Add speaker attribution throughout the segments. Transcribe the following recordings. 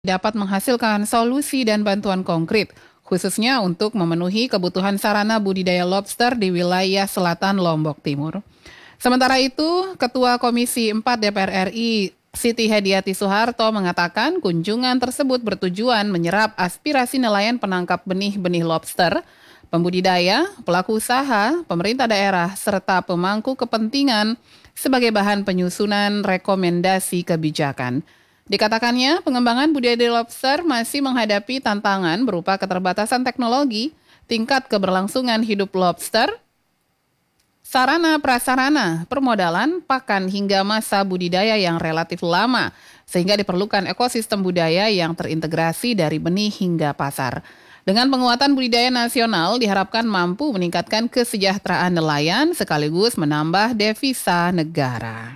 Speaker 1: dapat menghasilkan solusi dan bantuan konkret, khususnya untuk memenuhi kebutuhan sarana budidaya lobster di wilayah selatan Lombok Timur. Sementara itu, Ketua Komisi 4 DPR RI Siti Hediati Soeharto mengatakan kunjungan tersebut bertujuan menyerap aspirasi nelayan penangkap benih-benih lobster, pembudidaya, pelaku usaha, pemerintah daerah, serta pemangku kepentingan sebagai bahan penyusunan rekomendasi kebijakan. Dikatakannya, pengembangan budidaya lobster masih menghadapi tantangan berupa keterbatasan teknologi, tingkat keberlangsungan hidup lobster, sarana prasarana, permodalan, pakan hingga masa budidaya yang relatif lama, sehingga diperlukan ekosistem budaya yang terintegrasi dari benih hingga pasar. Dengan penguatan budidaya nasional diharapkan mampu meningkatkan kesejahteraan nelayan sekaligus menambah devisa negara.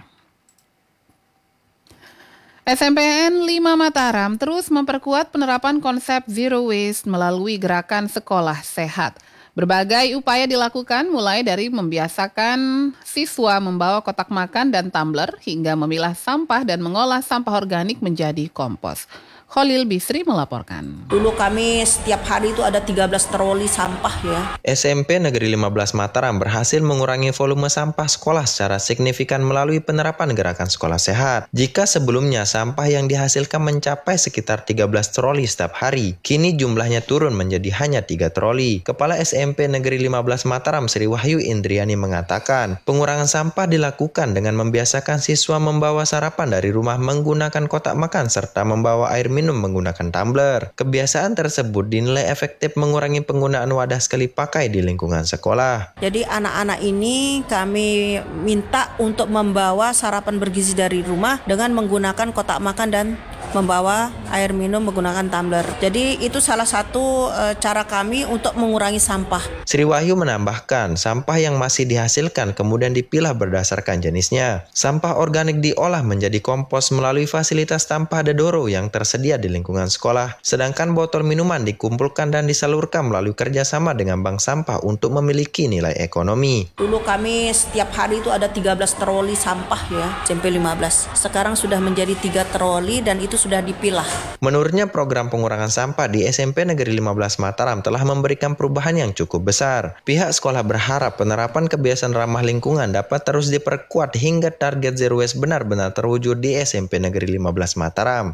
Speaker 1: SMPN 5 Mataram terus memperkuat penerapan konsep zero waste melalui gerakan sekolah sehat. Berbagai upaya dilakukan mulai dari membiasakan siswa membawa kotak makan dan tumbler hingga memilah sampah dan mengolah sampah organik menjadi kompos. Khalil Bisri melaporkan.
Speaker 2: Dulu kami setiap hari itu ada 13 troli sampah ya.
Speaker 3: SMP Negeri 15 Mataram berhasil mengurangi volume sampah sekolah secara signifikan melalui penerapan gerakan sekolah sehat. Jika sebelumnya sampah yang dihasilkan mencapai sekitar 13 troli setiap hari, kini jumlahnya turun menjadi hanya 3 troli. Kepala SMP Negeri 15 Mataram Sri Wahyu Indriani mengatakan, pengurangan sampah dilakukan dengan membiasakan siswa membawa sarapan dari rumah menggunakan kotak makan serta membawa air minum menggunakan tumbler. Kebiasaan tersebut dinilai efektif mengurangi penggunaan wadah sekali pakai di lingkungan sekolah.
Speaker 2: Jadi anak-anak ini kami minta untuk membawa sarapan bergizi dari rumah dengan menggunakan kotak makan dan membawa air minum menggunakan tumbler. Jadi itu salah satu cara kami untuk mengurangi sampah.
Speaker 3: Sri Wahyu menambahkan, sampah yang masih dihasilkan kemudian dipilah berdasarkan jenisnya. Sampah organik diolah menjadi kompos melalui fasilitas sampah Dedoro yang tersedia di lingkungan sekolah. Sedangkan botol minuman dikumpulkan dan disalurkan melalui kerjasama dengan bank sampah untuk memiliki nilai ekonomi.
Speaker 2: Dulu kami setiap hari itu ada 13 troli sampah ya, SMP 15. Sekarang sudah menjadi 3 troli dan itu sudah dipilah.
Speaker 3: Menurutnya program pengurangan sampah di SMP Negeri 15 Mataram telah memberikan perubahan yang cukup besar. Pihak sekolah berharap penerapan kebiasaan ramah lingkungan dapat terus diperkuat hingga target zero waste benar-benar terwujud di SMP Negeri 15 Mataram.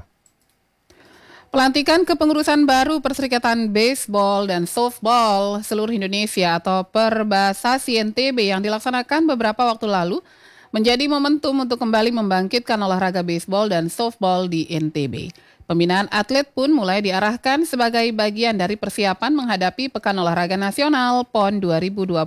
Speaker 1: Pelantikan kepengurusan baru Perserikatan Baseball dan Softball Seluruh Indonesia atau Perbasasi NTB yang dilaksanakan beberapa waktu lalu menjadi momentum untuk kembali membangkitkan olahraga baseball dan softball di NTB. Pembinaan atlet pun mulai diarahkan sebagai bagian dari persiapan menghadapi Pekan Olahraga Nasional PON 2028.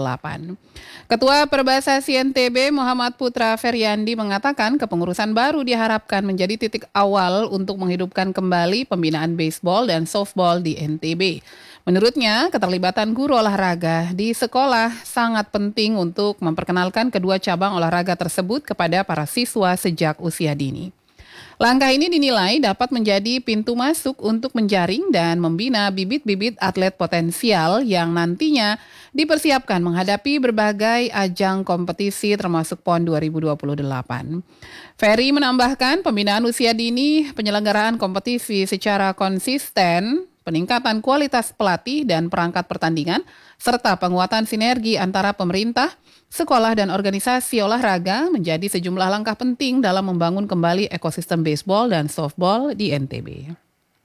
Speaker 1: Ketua Perbasasi NTB Muhammad Putra Feryandi mengatakan kepengurusan baru diharapkan menjadi titik awal untuk menghidupkan kembali pembinaan baseball dan softball di NTB. Menurutnya, keterlibatan guru olahraga di sekolah sangat penting untuk memperkenalkan kedua cabang olahraga tersebut kepada para siswa sejak usia dini. Langkah ini dinilai dapat menjadi pintu masuk untuk menjaring dan membina bibit-bibit atlet potensial yang nantinya dipersiapkan menghadapi berbagai ajang kompetisi termasuk PON 2028. Ferry menambahkan pembinaan usia dini, penyelenggaraan kompetisi secara konsisten, peningkatan kualitas pelatih dan perangkat pertandingan, serta penguatan sinergi antara pemerintah, sekolah, dan organisasi olahraga menjadi sejumlah langkah penting dalam membangun kembali ekosistem baseball dan softball di NTB.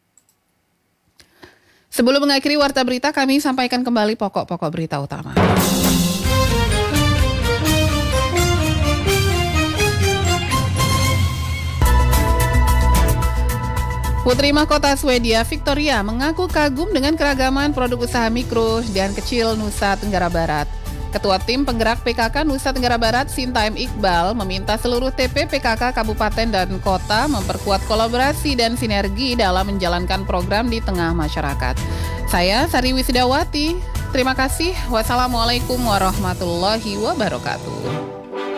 Speaker 1: Sebelum mengakhiri Warta Berita, kami sampaikan kembali pokok-pokok berita utama. Putri Mahkota Swedia Victoria mengaku kagum dengan keragaman produk usaha mikro dan kecil Nusa Tenggara Barat. Ketua Tim Penggerak PKK Nusa Tenggara Barat Sintaim Iqbal meminta seluruh TP PKK Kabupaten dan Kota memperkuat kolaborasi dan sinergi dalam menjalankan program di tengah masyarakat. Saya Sari Wisidawati, terima kasih. Wassalamualaikum warahmatullahi wabarakatuh.